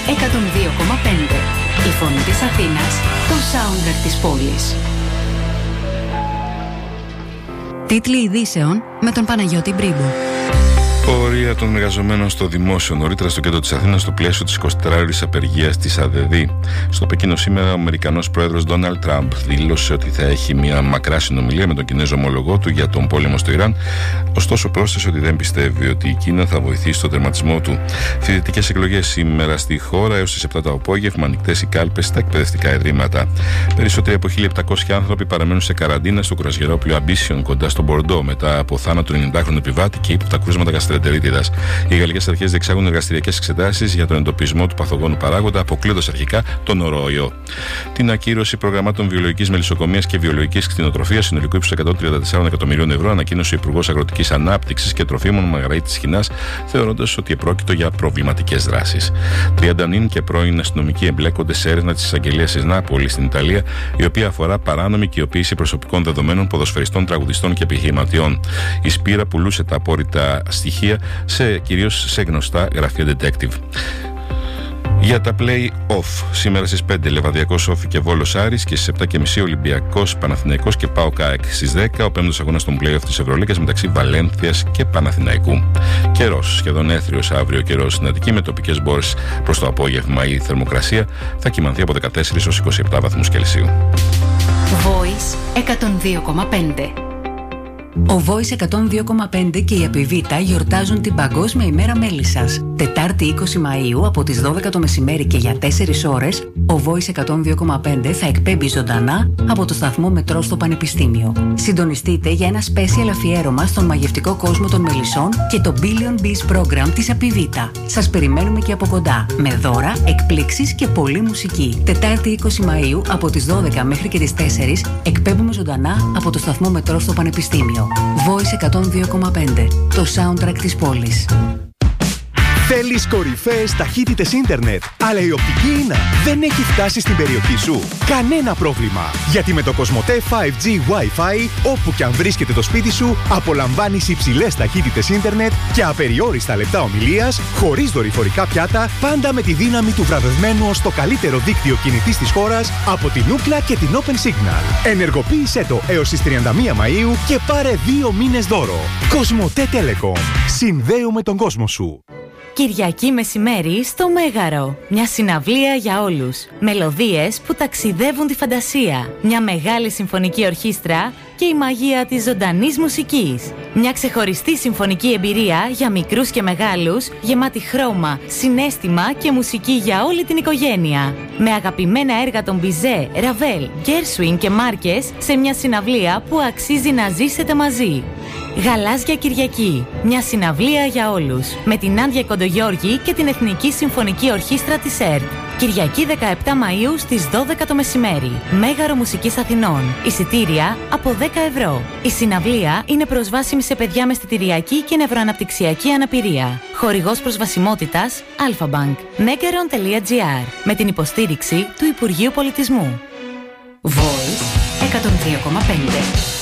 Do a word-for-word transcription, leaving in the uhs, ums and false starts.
εκατόν δύο κόμμα πέντε. Η φωνή της Αθήνας, το soundtrack της πόλης. Τίτλοι ειδήσεων με τον Παναγιώτη Μπρίμπο. Πορεία των εργαζομένων στο δημόσιο νωρίτερα στο κέντρο της Αθήνας στο πλαίσιο της εικοσιτετράωρης απεργίας της ΑΔΔ. Στο Πεκίνο σήμερα ο Αμερικανός πρόεδρος Ντόναλντ Τραμπ δήλωσε ότι θα έχει μια μακρά συνομιλία με τον Κινέζο ομολογό του για τον πόλεμο στο Ιράν. Ωστόσο πρόσθεσε ότι δεν πιστεύει ότι η Κίνα θα βοηθήσει στο τερματισμό του. Φοιτητικές εκλογές σήμερα στη χώρα έως τις επτά το απόγευμα, ανοιχτές οι κάλπες στα εκπαιδευτικά ιδρύματα. Περισσότεροι από χίλια επτακόσιοι άνθρωποι παραμένουν σε καραντίνα στο κρουαζιερόπλοιο Ambition κοντά στο Μπορντό μετά από θάνατο του ενενηντάχρονου επιβάτη και ύποπτα κρούσματα γαστρεντερίτιδας. Οι γαλλικές αρχές διεξάγουν εργαστηριακές εξετάσεις για τον εντοπισμό του παθογόνου παράγοντα, αποκλείοντας αρχικά τον ορόιο. Την ακύρωση προγραμμάτων βιολογικής μελισσοκομείας και βιολογικής κτηνοτροφίας συνολικού ύψους εκατόν τριάντα τέσσερα εκατομμυρίων ευρώ ανακοίνωσε ο Υπουργός Αγροτικής Ανάπτυξης και Τροφίμων Μαργαρίτης Σχοινάς, θεωρώντας ότι επρόκειτο για προβληματικές δράσεις. τριάντα νυν και πρώην αστυνομικοί εμπλέκονται σε έρευνα της εισαγγελίας της Νάπολης στην Ιταλία, η οποία αφορά παράνομη κοιοποίηση προσωπικών δεδομένων ποδοσφαιριστών, τραγουδιστών και επιχειρηματιών. Η Σπύρα πουλούσε τα απόρριτα στοιχεία σε, κυρίως σε γνωστά γραφεία detective. Για τα play-off, σήμερα στις πέντε Λεβαδιακός Όφη και Βόλος Άρης και στις επτά και μισή Ολυμπιακός Παναθηναϊκός και ΠΑΟΚ ΑΕΚ. Στις δέκα ο πέμπτος αγώνας των play-off της Ευρωλίγκας μεταξύ Βαλένθιας και Παναθηναϊκού. Καιρός, σχεδόν έθριος αύριο καιρός στην Αττική με τοπικές μπόρες προς το απόγευμα. Η θερμοκρασία θα κυμανθεί από δεκατέσσερα έως είκοσι επτά βαθμούς Κελσίου. Voice εκατόν δύο κόμμα πέντε. Ο Voice εκατόν δύο κόμμα πέντε και η Επιβίτα γιορτάζουν την Παγκόσμια ημέρα Μέλισσας. Τετάρτη είκοσι Μαΐου από τις δώδεκα το μεσημέρι και για τέσσερις ώρες, ο Voice εκατόν δύο κόμμα πέντε θα εκπέμπει ζωντανά από το σταθμό μετρό στο Πανεπιστήμιο. Συντονιστείτε για ένα special αφιέρωμα στον μαγευτικό κόσμο των μελισσών και το Billion Bees Program της Επιβίτα. Σας περιμένουμε και από κοντά, με δώρα, εκπλήξεις και πολλή μουσική. Τετάρτη είκοσι Μαΐου από τις δώδεκα μέχρι και τις τέσσερις εκπέμπουμε ζωντανά από το σταθμό μετρό στο Πανεπιστήμιο. Voice εκατόν δύο κόμμα πέντε, το soundtrack της πόλης. Θέλεις κορυφαίες ταχύτητες ίντερνετ, αλλά η οπτική ίνα δεν έχει φτάσει στην περιοχή σου? Κανένα πρόβλημα, γιατί με το Κοσμοτέ φάιβ τζι Wi-Fi, όπου και αν βρίσκεται το σπίτι σου, απολαμβάνεις υψηλές ταχύτητες ίντερνετ και απεριόριστα λεπτά ομιλίας, χωρίς δορυφορικά πιάτα, πάντα με τη δύναμη του βραβευμένου ως το καλύτερο δίκτυο κινητής της χώρας από την Ookla και την Open Signal. Ενεργοποίησέ το έως τις τριάντα μία Μαΐου και πάρε δύο μήνες δώρο. Κοσμοτέ Telecom. Συνδέουμε τον κόσμο σου. Κυριακή μεσημέρι στο Μέγαρο. Μια συναυλία για όλους. Μελωδίες που ταξιδεύουν τη φαντασία. Μια μεγάλη συμφωνική ορχήστρα και η μαγεία της ζωντανής μουσικής. Μια ξεχωριστή συμφωνική εμπειρία για μικρούς και μεγάλους, γεμάτη χρώμα, συναίσθημα και μουσική για όλη την οικογένεια. Με αγαπημένα έργα των Μπιζέ, Ραβέλ, Γκέρσουιν και Μάρκες σε μια συναυλία που αξίζει να ζήσετε μαζί. Γαλάζια Κυριακή. Μια συναυλία για όλους. Με την Άντια Κοντογιώργη και την Εθνική Συμφωνική Ορχήστρα της ΕΡΤ. Κυριακή δεκαεπτά Μαΐου στις δώδεκα το μεσημέρι. Μέγαρο Μουσικής Αθηνών. Εισιτήρια από δέκα ευρώ. Η συναυλία είναι προσβάσιμη σε παιδιά με αισθητηριακή και νευροαναπτυξιακή αναπηρία. Χορηγός προσβασιμότητας Alphabank. Megaron τελεία gr. Με την υποστήριξη του Υπουργείου Πολιτισμού. Voice εκατόν δύο κόμμα πέντε.